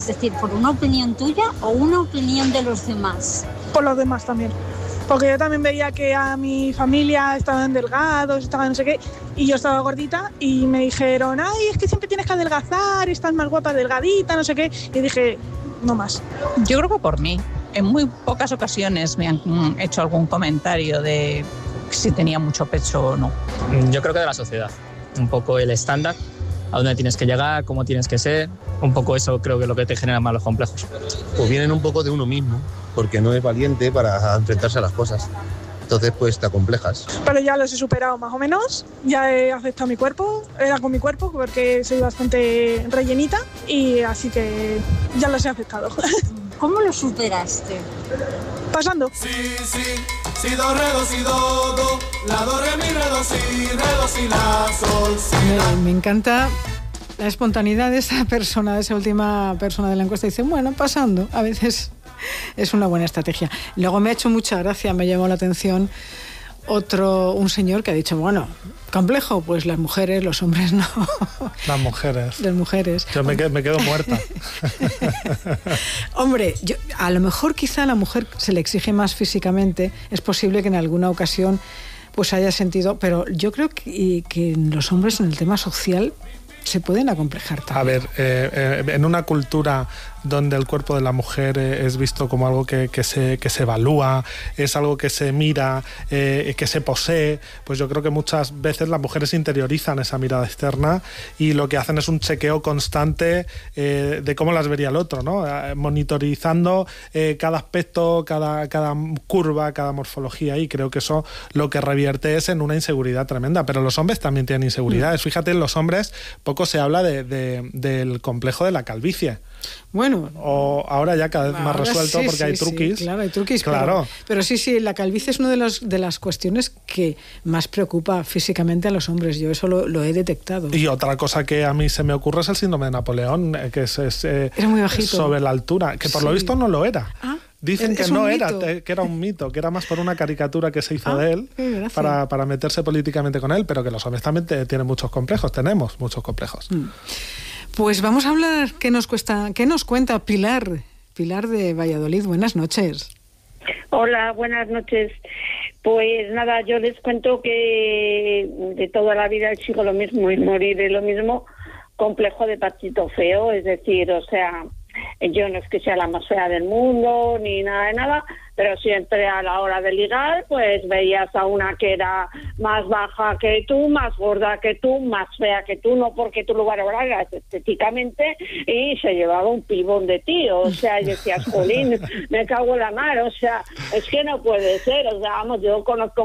decir, por una opinión tuya o una opinión de los demás. Por los demás también. Porque yo también veía que a mi familia estaban delgados, estaban no sé qué, y yo estaba gordita y me dijeron, ay, es que siempre tienes que adelgazar, estás más guapa delgadita, no sé qué, y dije, no más. Yo creo que por mí. En muy pocas ocasiones me han hecho algún comentario de si tenía mucho pecho o no. Yo creo que de la sociedad, un poco el estándar, a dónde tienes que llegar, cómo tienes que ser, un poco eso creo que es lo que te genera más los complejos. Pues vienen un poco de uno mismo, porque no es valiente para enfrentarse a las cosas. Entonces pues te acomplejas. Pero ya los he superado más o menos, ya he aceptado mi cuerpo, era con mi cuerpo porque soy bastante rellenita y así que ya los he aceptado. ¿Cómo lo superaste? Pasando. Sí, si, do, re, do, si, do, la, do, re, mi, re, si, la, sol, si, la. Me encanta la espontaneidad de esa persona, de esa última persona de la encuesta. Dice, bueno, pasando, a veces es una buena estrategia. Luego me ha hecho mucha gracia, me llamó la atención un señor que ha dicho, bueno, complejo, pues las mujeres, los hombres no. Las mujeres. Las mujeres. Yo me quedo muerta. Hombre, a lo mejor quizá a la mujer se le exige más físicamente, es posible que en alguna ocasión pues haya sentido, pero yo creo que los hombres en el tema social se pueden acomplejar también. A ver, en una cultura donde el cuerpo de la mujer es visto como algo que se evalúa, es algo que se mira, que se posee, pues yo creo que muchas veces las mujeres interiorizan esa mirada externa y lo que hacen es un chequeo constante de cómo las vería el otro, ¿no? Monitorizando cada aspecto, cada curva, cada morfología, y creo que eso lo que revierte es en una inseguridad tremenda. Pero los hombres también tienen inseguridades. Fíjate, en los hombres poco se habla del complejo de la calvicie. Bueno, o ahora ya cada vez más resuelto, porque hay truquis. Sí, claro, hay truquis, claro. Pero sí, la calvicie es una de las cuestiones que más preocupa físicamente a los hombres. Yo eso lo he detectado. Y otra cosa que a mí se me ocurre es el síndrome de Napoleón, que era muy bajito. Sobre la altura, que por lo visto no lo era. Dicen que no era, que era un mito, que era más por una caricatura que se hizo de él para meterse políticamente con él, pero que los hombres también tienen muchos complejos, tenemos muchos complejos. Pues vamos a hablar, ¿qué nos cuenta Pilar de Valladolid? Buenas noches. Hola, buenas noches. Pues nada, yo les cuento que de toda la vida sigo lo mismo y moriré lo mismo, complejo de patito feo, es decir, o sea, yo no es que sea la más fea del mundo ni nada de nada, pero siempre a la hora de ligar pues veías a una que era más baja que tú, más gorda que tú, más fea que tú, no porque tú lo valoraras estéticamente, y se llevaba un pibón de tío, o sea, y decías, jolín, me cago en la mar, o sea, es que no puede ser, o sea, vamos, yo conozco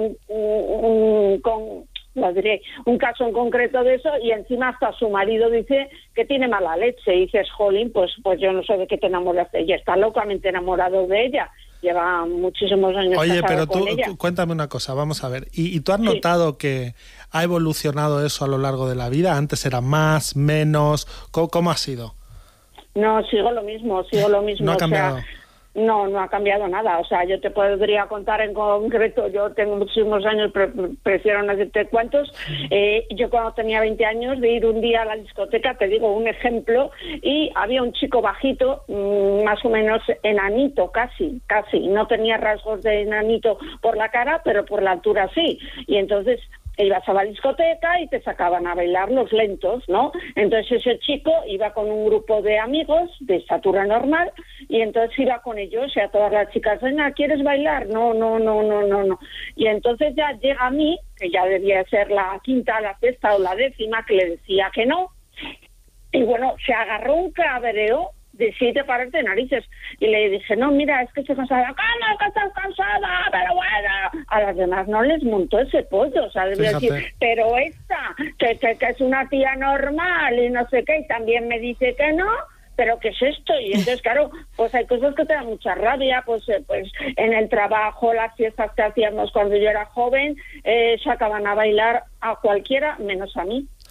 un caso en concreto de eso, y encima hasta su marido dice que tiene mala leche, y dices, jolín, pues yo no sé de qué te enamoraste, ella está locamente enamorado de ella, lleva muchísimos años Oye, casado pero con ella. tú cuéntame una cosa, vamos a ver, ¿y tú has notado que ha evolucionado eso a lo largo de la vida? ¿Antes era más, menos? ¿Cómo ha sido? No, sigo lo mismo. ¿No ha cambiado? O sea, no ha cambiado nada. O sea, yo te podría contar en concreto, yo tengo muchísimos años, prefiero no decirte cuántos. Yo cuando tenía 20 años, de ir un día a la discoteca, te digo un ejemplo, y había un chico bajito, más o menos enanito, casi, no tenía rasgos de enanito por la cara, pero por la altura sí. Y entonces ibas a la discoteca y te sacaban a bailar los lentos, ¿no? Entonces ese chico iba con un grupo de amigos de estatura normal, y entonces iba con ellos, y a todas las chicas, venga, ¿quieres bailar? No. Y entonces ya llega a mí, que ya debía ser la quinta, la sexta o la décima, que le decía que no, y bueno, se agarró un cabreo de 7 pares de narices, y le dije, no, mira, es que estoy cansada. ¿Cómo que estás cansada? Pero bueno, a las demás no les montó ese pollo, o sea, debía decir, pero esta, que es una tía normal y no sé qué, y también me dice que no, pero ¿qué es esto? Y entonces, claro, pues hay cosas que te dan mucha rabia, pues en el trabajo, las fiestas que hacíamos cuando yo era joven, sacaban a bailar a cualquiera menos a mí.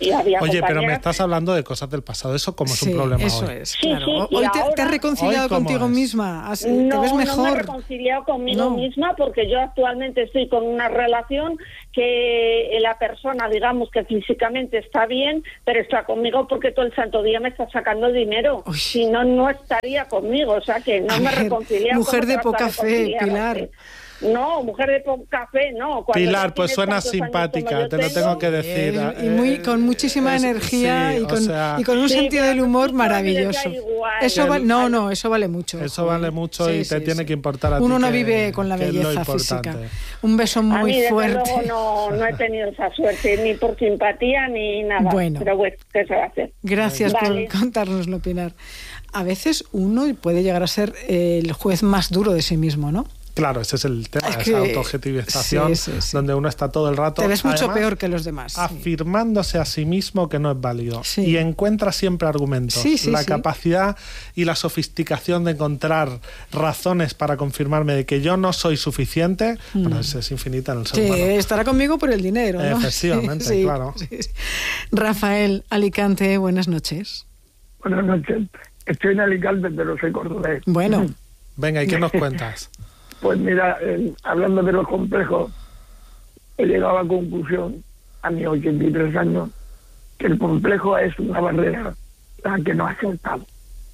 Y había Oye, pero me compañeras- estás hablando de cosas del pasado, eso como es Sí, un problema eso hoy. es, Sí, claro. sí, y Hoy te ahora- has reconciliado ¿Hoy cómo contigo es? misma, ¿te No, ves no me he mejor? reconciliado conmigo No. misma porque yo actualmente estoy con una relación que la persona, digamos que físicamente está bien, pero está conmigo porque todo el santo día me está sacando dinero. Uy. Si no, no estaría conmigo. O sea que no A me ver, reconciliado. mujer ¿Cómo de te vas a poca fe, reconciliar? Pilar. No, mujer de poca fe, no. Cuando Pilar, ya pues tienes suena tantos años simpática, como yo te lo tengo que decir. Y con muchísima energía sí, y, con, o sea, y con un Sí, sentido pero del a humor nosotros les da maravilloso. igual. Eso El- no, eso vale mucho. Eso joder. vale mucho Sí, y te sí, tiene sí. que importar a ti. Uno no que- vive con la que es lo belleza importante. física. Un beso A mí, muy desde fuerte. luego, no he tenido esa suerte, ni por simpatía, ni nada. Bueno. Pero bueno, ¿qué se va a hacer? Gracias Vale. por contárnoslo, Pilar. A veces uno puede llegar a ser el juez más duro de sí mismo, ¿no? Claro, ese es el tema, Es esa que- autoobjetivización, sí, sí. donde uno está todo el rato Te ves mucho además, peor que los demás. Sí. afirmándose a sí mismo que no es válido. Sí. Y encuentra siempre argumentos. Sí, sí, la sí. capacidad y la sofisticación de encontrar razones para confirmarme de que yo no soy suficiente, bueno, es infinita en el ser Sí, humano. estará conmigo por el dinero, ¿no? Efectivamente, Sí, sí, claro. sí, sí. Rafael, Alicante, buenas noches. Buenas noches. Estoy en Alicante, pero soy cordobés. Bueno, Venga, ¿y qué nos cuentas? Pues mira, hablando de los complejos, he llegado a la conclusión, a mis 83 años, que el complejo es una barrera la que no has saltado.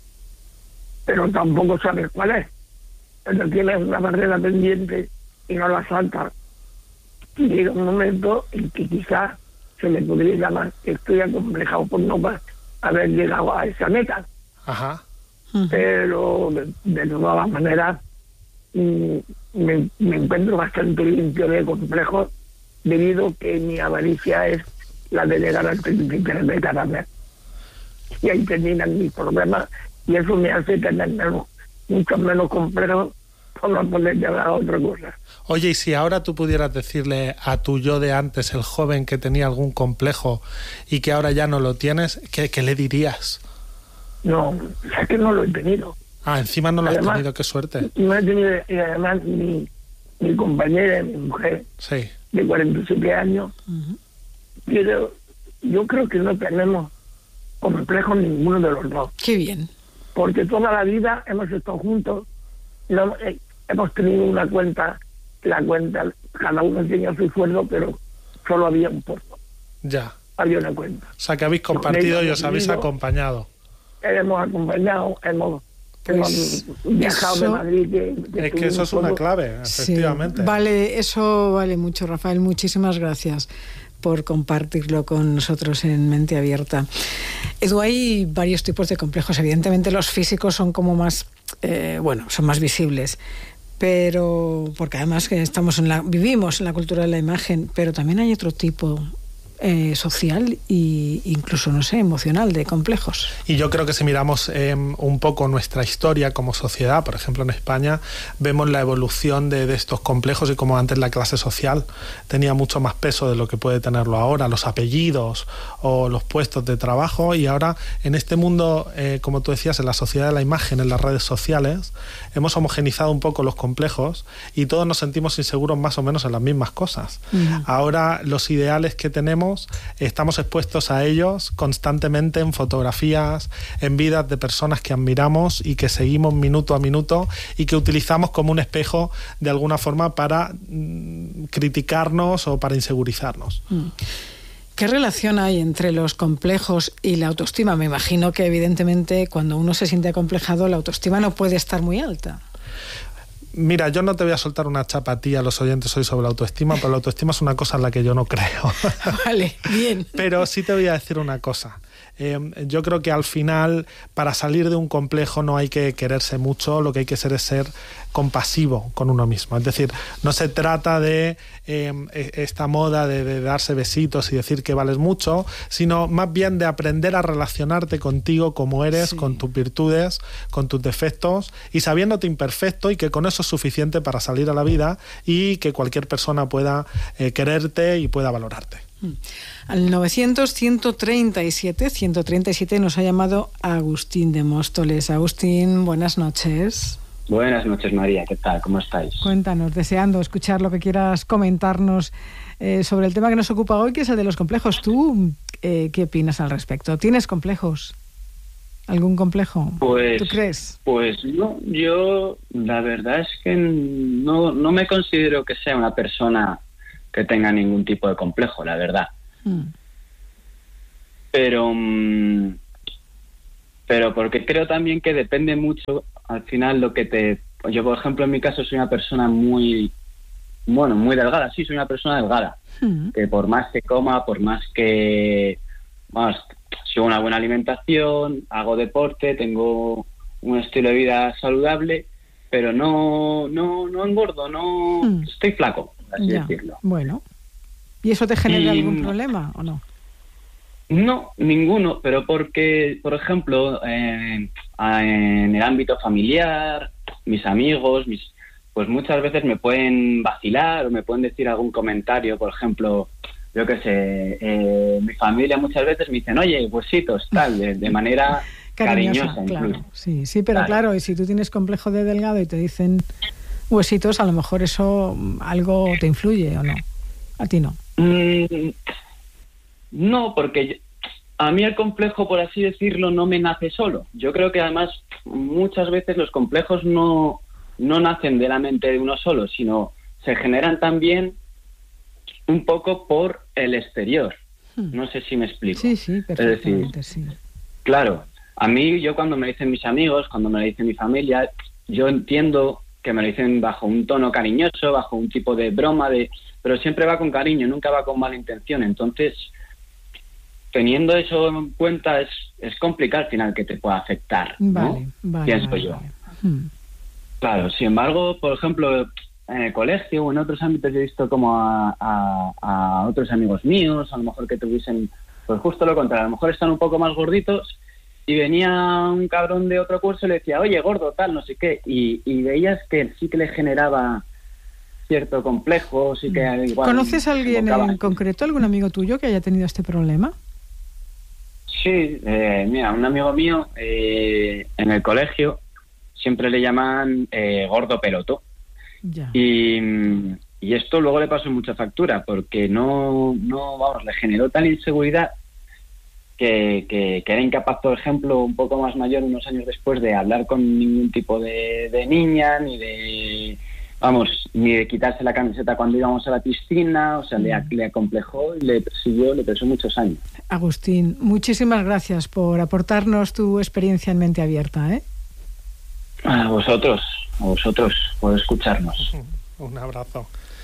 Pero tampoco sabes cuál es. Pero tienes una barrera pendiente y no la saltas. Y llega un momento en que quizás se le podría llamar que estoy acomplejado por no haber llegado a esa meta. Ajá. Pero de todas maneras me encuentro bastante limpio de complejos debido que mi avaricia es la de llegar al principio de cada mes. Y ahí terminan mis problemas y eso me hace tener mucho menos complejos por no poder llegar a otra cosa. Oye, y si ahora tú pudieras decirle a tu yo de antes, el joven que tenía algún complejo y que ahora ya no lo tienes, ¿qué le dirías? No, es que no lo he tenido. Ah, encima no lo Además, has tenido, qué suerte. No he tenido, y además mi compañera, mi mujer, Sí. de 47 años, pero yo creo que no tenemos complejos ninguno de los dos. qué bien. Porque toda la vida hemos estado juntos, no, hemos tenido una cuenta, la cuenta, cada uno tenía su sueldo, pero solo había un puesto, Ya. había una cuenta. O sea, que habéis compartido y os habéis vivido, acompañado. hemos acompañado, hemos Pues viajado de eso- Madrid. Es que eso es una clave, efectivamente. Sí, vale, eso vale mucho, Rafael. Muchísimas gracias por compartirlo con nosotros en Mente Abierta. Edu, hay varios tipos de complejos. Evidentemente los físicos son como más, son más visibles, pero porque además que vivimos en la cultura de la imagen, pero también hay otro tipo social e incluso, no sé, emocional de complejos. Y yo creo que si miramos un poco nuestra historia como sociedad, por ejemplo en España, vemos la evolución de estos complejos y como antes la clase social tenía mucho más peso de lo que puede tenerlo ahora, los apellidos o los puestos de trabajo, y ahora en este mundo, como tú decías, en la sociedad de la imagen, en las redes sociales, hemos homogenizado un poco los complejos y todos nos sentimos inseguros más o menos en las mismas cosas. Ahora los ideales que tenemos, estamos expuestos a ellos constantemente en fotografías, en vidas de personas que admiramos y que seguimos minuto a minuto y que utilizamos como un espejo de alguna forma para criticarnos o para insegurizarnos. ¿Qué relación hay entre los complejos y la autoestima? Me imagino que evidentemente cuando uno se siente acomplejado la autoestima no puede estar muy alta. Mira, yo no te voy a soltar una chapa a ti, a los oyentes hoy sobre la autoestima, pero la autoestima es una cosa en la que yo no creo. Vale, bien. Pero sí te voy a decir una cosa. Yo creo que al final, para salir de un complejo no hay que quererse mucho, lo que hay que hacer es ser compasivo con uno mismo. Es decir, no se trata de esta moda de darse besitos y decir que vales mucho, sino más bien de aprender a relacionarte contigo como eres, con tus virtudes, con tus defectos, y sabiéndote imperfecto, y que con eso es suficiente para salir a la vida y que cualquier persona pueda quererte y pueda valorarte. Al 900-137 nos ha llamado Agustín de Móstoles. Agustín, buenas noches. Buenas noches, María. ¿Qué tal? ¿Cómo estáis? Cuéntanos, deseando escuchar lo que quieras comentarnos sobre el tema que nos ocupa hoy, que es el de los complejos. ¿Tú qué opinas al respecto? ¿Tienes complejos? ¿Algún complejo? Pues, ¿tú crees? Pues no, yo la verdad es que no me considero que sea una persona que tenga ningún tipo de complejo, la verdad. Pero porque creo también que depende mucho, al final, lo que te... Yo, por ejemplo, en mi caso soy una persona muy delgada, sí, soy una persona delgada, que por más que coma, por más que... sigo una buena alimentación, hago deporte, tengo un estilo de vida saludable, pero no engordo, estoy flaco, por así decirlo. Bueno, ¿y eso te genera algún problema o no? No, ninguno, pero porque, por ejemplo, en el ámbito familiar, mis amigos, pues muchas veces me pueden vacilar o me pueden decir algún comentario, por ejemplo, yo qué sé, mi familia muchas veces me dicen, oye, huesitos, tal, de manera cariñosa. Claro, sí, pero claro, y si tú tienes complejo de delgado y te dicen huesitos, a lo mejor eso algo te influye, ¿o no? A ti no. No, porque a mí el complejo, por así decirlo, no me nace solo. Yo creo que además muchas veces los complejos no nacen de la mente de uno solo, sino se generan también un poco por el exterior. No sé si me explico. Sí, perfectamente, es decir, claro, a mí, yo cuando me dicen mis amigos, cuando me lo dicen mi familia, yo entiendo que me lo dicen bajo un tono cariñoso, bajo un tipo de broma, pero siempre va con cariño, nunca va con mala intención. Entonces, teniendo eso en cuenta, es complicado al final que te pueda afectar, ¿no? Pienso yo. Claro, sin embargo, por ejemplo, en el colegio o en otros ámbitos he visto como a otros amigos míos, a lo mejor que tuviesen, pues justo lo contrario, a lo mejor están un poco más gorditos y venía un cabrón de otro curso y le decía, oye, gordo, tal, no sé qué, y veías que sí que le generaba cierto complejo, sí que igual... ¿Conoces a alguien en concreto, algún amigo tuyo que haya tenido este problema? Sí, mira, un amigo mío en el colegio siempre le llaman gordo peloto. Ya. Y esto luego le pasó mucha factura porque le generó tal inseguridad que era incapaz, por ejemplo, un poco más mayor, unos años después, de hablar con ningún tipo de niña, ni de quitarse la camiseta cuando íbamos a la piscina. O sea, le acomplejó y le persiguió, le pesó muchos años. Agustín, muchísimas gracias por aportarnos tu experiencia en Mente Abierta, ¿eh? A vosotros por escucharnos. Un abrazo.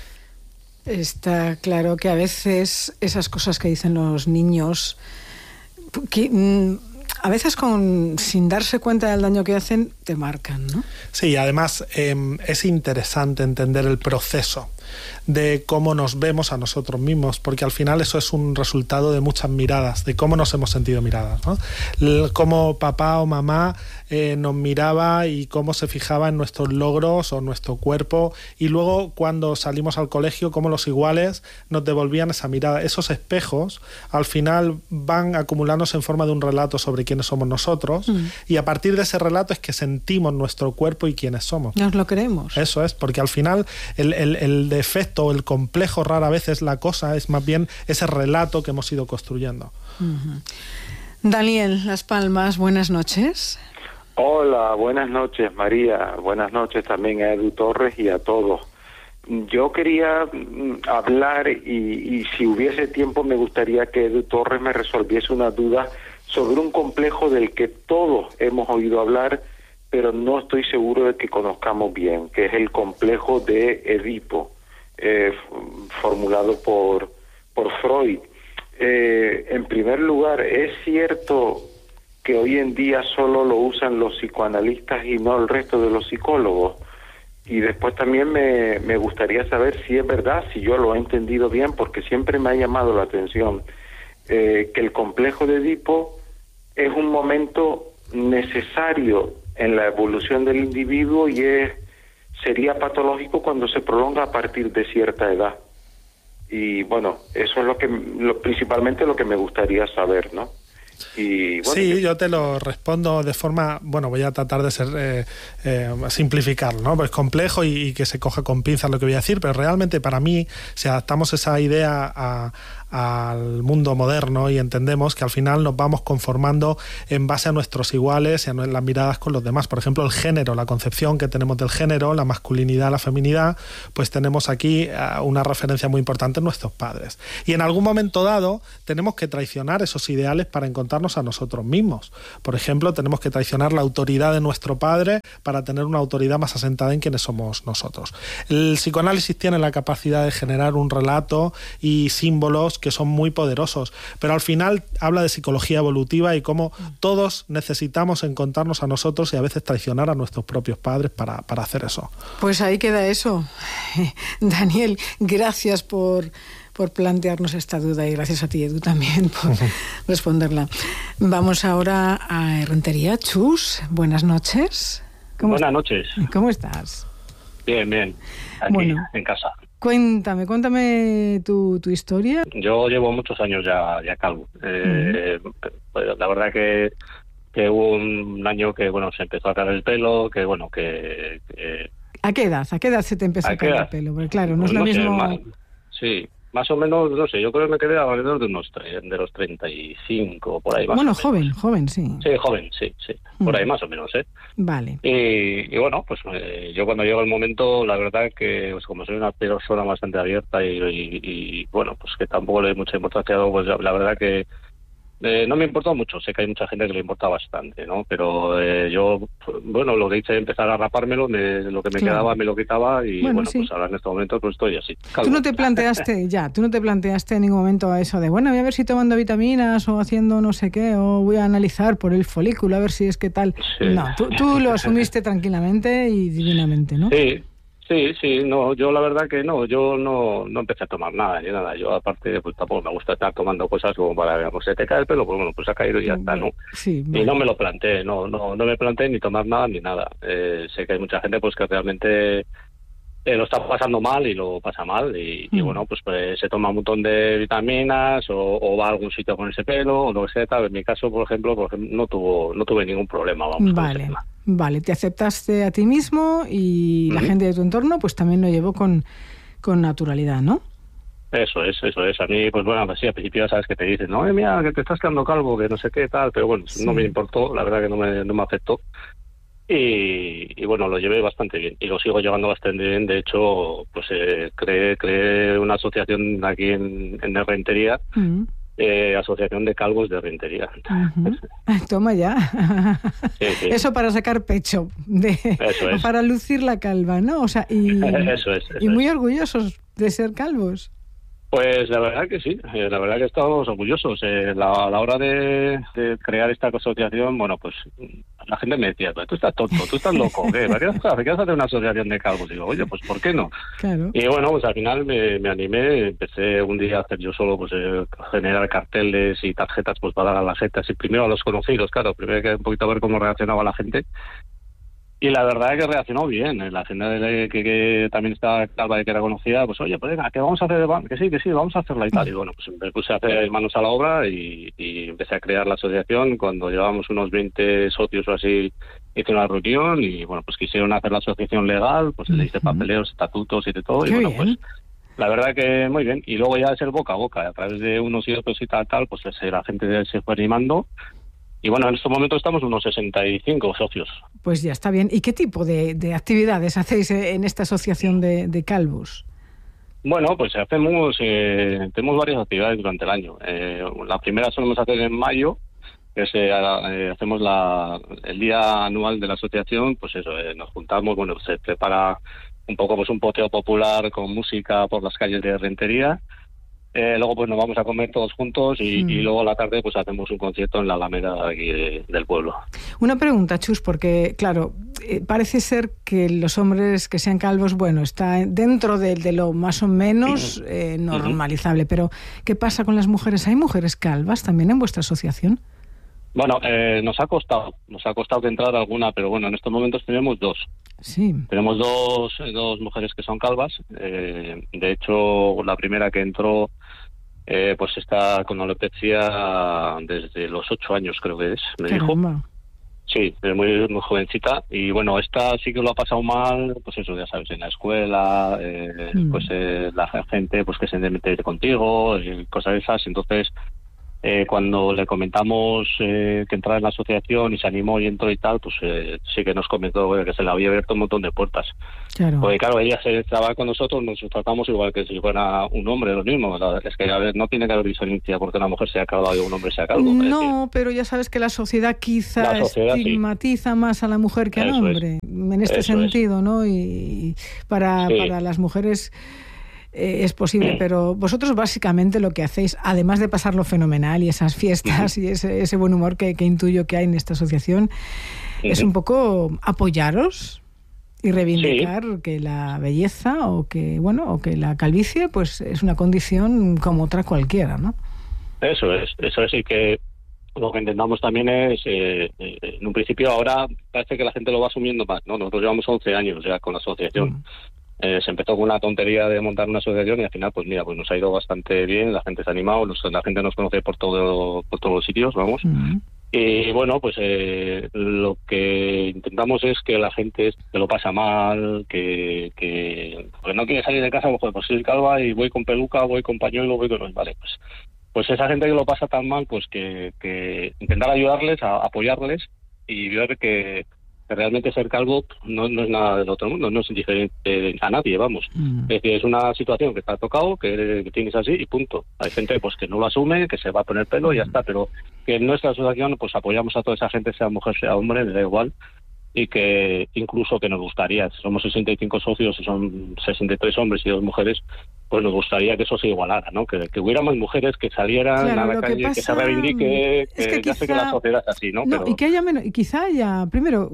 Está claro que a veces esas cosas que dicen los niños, que a veces sin darse cuenta del daño que hacen, te marcan, ¿no? Sí, además es interesante entender el proceso de cómo nos vemos a nosotros mismos, porque al final eso es un resultado de muchas miradas, de cómo nos hemos sentido miradas, ¿no? Cómo papá o mamá nos miraba y cómo se fijaba en nuestros logros o nuestro cuerpo, y luego cuando salimos al colegio, cómo los iguales nos devolvían esa mirada. Esos espejos al final van acumulándose en forma de un relato sobre quiénes somos nosotros, y a partir de ese relato es que sentimos nuestro cuerpo y quiénes somos. Nos lo creemos. Eso es, porque al final el defecto, el complejo rara vez es la cosa, es más bien ese relato que hemos ido construyendo. Daniel Las Palmas, buenas noches. Hola, buenas noches, María. Buenas noches también a Edu Torres y a todos. Yo quería hablar y si hubiese tiempo me gustaría que Edu Torres me resolviese una duda sobre un complejo del que todos hemos oído hablar, pero no estoy seguro de que conozcamos bien, que es el complejo de Edipo, formulado por Freud. En primer lugar, ¿es cierto que hoy en día solo lo usan los psicoanalistas y no el resto de los psicólogos? Y después también me gustaría saber si es verdad, si yo lo he entendido bien, porque siempre me ha llamado la atención que el complejo de Edipo es un momento necesario en la evolución del individuo y sería patológico cuando se prolonga a partir de cierta edad. Y bueno, eso es principalmente lo que me gustaría saber, ¿no? Y, bueno, sí, yo te lo respondo de forma, bueno, voy a tratar de ser simplificarlo, ¿no? Pues complejo y que se coja con pinzas lo que voy a decir, pero realmente para mí, si adaptamos esa idea al mundo moderno y entendemos que al final nos vamos conformando en base a nuestros iguales y a las miradas con los demás. Por ejemplo, el género, la concepción que tenemos del género, la masculinidad, la feminidad, pues tenemos aquí una referencia muy importante en nuestros padres. Y en algún momento dado tenemos que traicionar esos ideales para encontrarnos a nosotros mismos. Por ejemplo, tenemos que traicionar la autoridad de nuestro padre para tener una autoridad más asentada en quienes somos nosotros. El psicoanálisis tiene la capacidad de generar un relato y símbolos que son muy poderosos, pero al final habla de psicología evolutiva y cómo todos necesitamos encontrarnos a nosotros y a veces traicionar a nuestros propios padres para hacer eso. Pues ahí queda eso. Daniel, gracias por plantearnos esta duda y gracias a ti, Edu, también por responderla. Vamos ahora a Rentería. Chus, buenas noches. Buenas noches. ¿Cómo estás? Bien. Aquí, en casa. Cuéntame tu historia. Yo llevo muchos años ya calvo. Pues la verdad que hubo un año que, bueno, se empezó a caer el pelo, que bueno, que ¿A qué edad se te empezó a caer el pelo? Porque claro, no es lo mismo... Sí, más o menos, no sé, yo creo que me quedé alrededor de los 35, por ahí más bueno, o menos. joven, sí. Sí, joven, sí, por ahí más o menos, ¿eh? Vale. Y bueno, pues yo cuando llegó el momento, la verdad que pues como soy una persona bastante abierta y bueno, pues que tampoco le doy mucha importancia, pues la verdad que no me importó mucho. Sé que hay mucha gente que le importa bastante, ¿no? Pero yo, bueno, lo que hice empezar a rapármelo, lo que me quedaba me lo quitaba y bueno, sí. Pues ahora en este momento pues estoy así. Calvo. Tú no te planteaste en ningún momento a eso de, bueno, voy a ver si tomando vitaminas o haciendo no sé qué, o voy a analizar por el folículo a ver si es que tal. Sí. No, tú lo asumiste tranquilamente y divinamente, ¿no? Sí, no, yo la verdad que no, yo no empecé a tomar nada, ni nada. Yo aparte, pues tampoco me gusta estar tomando cosas como para, pues se te cae el pelo, pues bueno, pues ha caído y ya está, ¿no? Sí, vale. Y no me lo planteé, no me planteé ni tomar nada ni nada. Sé que hay mucha gente pues que realmente lo está pasando mal y lo pasa mal y bueno, pues se toma un montón de vitaminas o va a algún sitio con ese pelo o lo que sea, tal. En mi caso, por ejemplo, no tuve ningún problema, vamos. Vale. Vale, te aceptaste a ti mismo y la gente de tu entorno pues también lo llevó con naturalidad, ¿no? Eso es. A mí, pues bueno, pues sí, al principio sabes que te dicen, no, mira, que te estás quedando calvo, que no sé qué, tal, pero bueno, no me importó, la verdad que no me afectó. Y bueno, lo llevé bastante bien y lo sigo llevando bastante bien. De hecho, pues creé una asociación aquí en Rentería, Asociación de Calvos de Rentería. Toma ya. Sí. Eso para sacar pecho, Eso es. Para lucir la calva, ¿no? O sea, eso es. Muy orgullosos de ser calvos. Pues la verdad que sí, la verdad que estamos orgullosos. A la hora de crear esta asociación, bueno, pues la gente me decía, tú estás tonto, tú estás loco, ¿qué? ¿Por qué vas a hacer una asociación de calvos? Digo, oye, pues ¿por qué no? Claro. Y bueno, pues al final me animé, empecé un día a hacer yo solo, pues generar carteles y tarjetas pues para dar a la gente, así primero a los conocidos, claro, primero que un poquito a ver cómo reaccionaba la gente. Y la verdad es que reaccionó bien. La gente que también estaba calva y que era conocida, pues oye, pues venga, que vamos a hacer, que sí, vamos a hacerla y tal. Y bueno, pues me puse a hacer manos a la obra y empecé a crear la asociación. Cuando llevábamos unos 20 socios o así, hice una reunión y bueno, pues quisieron hacer la asociación legal, pues le hice papeleos, estatutos y de todo. Qué y bueno, bien. Pues la verdad que muy bien. Y luego ya es el boca a boca, a través de unos y otros y tal, pues la gente se fue animando. Y bueno, en estos momentos estamos unos 65 socios. Pues ya está bien. ¿Y qué tipo de actividades hacéis en esta asociación de calvos? Bueno, pues tenemos varias actividades durante el año. La primera solemos hacer en mayo, que es, hacemos el día anual de la asociación, pues eso, nos juntamos, bueno, se prepara un poco pues un poteo popular con música por las calles de Rentería. Luego pues nos vamos a comer todos juntos y luego a la tarde pues hacemos un concierto en la Alameda aquí del pueblo. Una pregunta, Chus, porque claro, parece ser que los hombres que sean calvos, bueno, está dentro de lo más o menos normalizable, pero ¿qué pasa con las mujeres? ¿Hay mujeres calvas también en vuestra asociación? Bueno, nos ha costado que entrara alguna, pero bueno, en estos momentos tenemos dos. Sí. Tenemos dos mujeres que son calvas. De hecho, la primera que entró pues está con alopecia desde los 8 años, creo que es, me dijo. Sí, es muy, muy jovencita. Y bueno, esta sí que lo ha pasado mal, pues eso, ya sabes, en la escuela, pues la gente pues que se mete contigo, cosas de esas. Entonces, cuando le comentamos que entrara en la asociación y se animó y entró y tal, pues sí que nos comentó que se le había abierto un montón de puertas. Claro. Porque claro, ella se estaba con nosotros, nos tratamos igual que si fuera un hombre, lo mismo. Es que a ver, no tiene que haber diferencia porque una mujer sea calva y un hombre sea calvo. No, pero ya sabes que la sociedad quizá estigmatiza más a la mujer que al hombre, en este sentido, ¿no? Y para las mujeres... es posible, pero vosotros básicamente lo que hacéis, además de pasarlo fenomenal y esas fiestas y ese buen humor que intuyo que hay en esta asociación, es un poco apoyaros y reivindicar que la belleza o que la calvicie pues es una condición como otra cualquiera, ¿no? Eso es, y que lo que intentamos también es, en un principio ahora parece que la gente lo va asumiendo más, ¿no? Nosotros llevamos 11 años ya con la asociación. Se empezó con una tontería de montar una asociación y al final pues mira, pues nos ha ido bastante bien, la gente se ha animado, la gente nos conoce por todos los sitios, vamos. Y bueno, pues lo que intentamos es que la gente que lo pasa mal, que no quiere salir de casa, pues soy calva y voy con peluca, voy con pañuelo, voy con... Vale, pues esa gente que lo pasa tan mal, pues que intentar ayudarles, a apoyarles y ver que realmente ser calvo no es nada del otro mundo, no es indiferente a nadie, vamos. Es decir, es una situación que te ha tocado, que tienes así y punto. Hay gente pues que no lo asume, que se va a poner pelo y ya está, pero que en nuestra asociación pues apoyamos a toda esa gente, sea mujer, sea hombre, me da igual, y que incluso que nos gustaría, somos 65 socios y son 63 hombres y 2 mujeres, pues nos gustaría que eso se igualara, ¿no? Que hubiera más mujeres que salieran a la calle, que se reivindique, que ya sé que la sociedad es así, ¿no? Pero... Y que haya menos, y quizá haya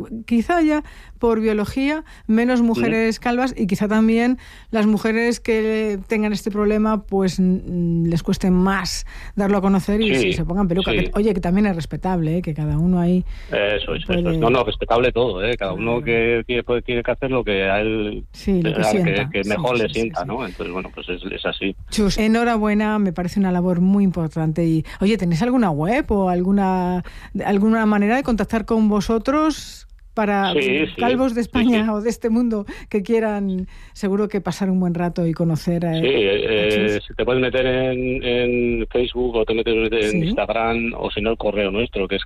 por biología menos mujeres calvas y quizá también las mujeres que tengan este problema pues les cueste más darlo a conocer y si se pongan peluca. Que también es respetable, que cada uno ahí... Eso es. No, respetable todo, cada uno que tiene que hacer lo que a él que mejor le sienta, ¿no? Entonces, bueno, pues es así. Chus, enhorabuena, me parece una labor muy importante. Y, oye, ¿tenéis alguna web o alguna manera de contactar con vosotros para calvos de España o de este mundo que quieran, seguro que pasar un buen rato y conocer a te puedes meter en Facebook o te metes en Instagram o si no el correo nuestro que es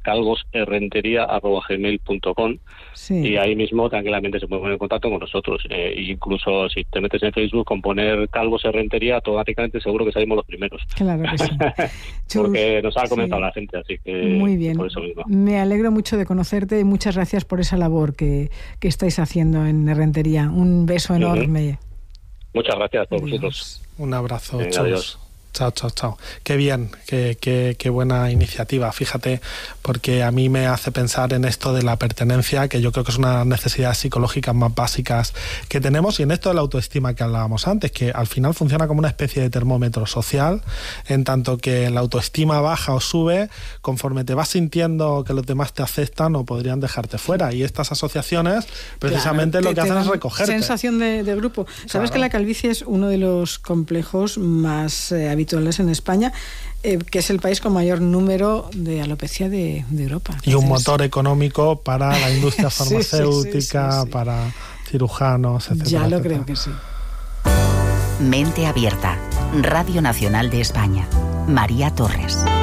calvosherrenteria@gmail.com y ahí mismo tranquilamente se puede poner en contacto con nosotros. Incluso si te metes en Facebook con poner Calvos Herrenteria, automáticamente seguro que salimos los primeros. Claro que sí. Porque nos ha comentado la gente, así que muy bien. Por eso mismo. Me alegro mucho de conocerte y muchas gracias por esa labor que estáis haciendo en Herrentería. Un beso enorme. Muchas gracias por vosotros. Un abrazo. Venga, adiós. Chao. Qué bien, qué buena iniciativa. Fíjate, porque a mí me hace pensar en esto de la pertenencia, que yo creo que es una de las necesidades psicológicas más básicas que tenemos, y en esto de la autoestima que hablábamos antes, que al final funciona como una especie de termómetro social, en tanto que la autoestima baja o sube conforme te vas sintiendo que los demás te aceptan o podrían dejarte fuera. Y estas asociaciones precisamente lo que hacen es recogerte. Sensación de grupo. Sabes que la calvicie es uno de los complejos más habituales en España, que es el país con mayor número de alopecia de Europa. Entonces... Y un motor económico para la industria farmacéutica, para cirujanos, etcétera. Ya lo creo que sí. Mente Abierta, Radio Nacional de España. María Torres.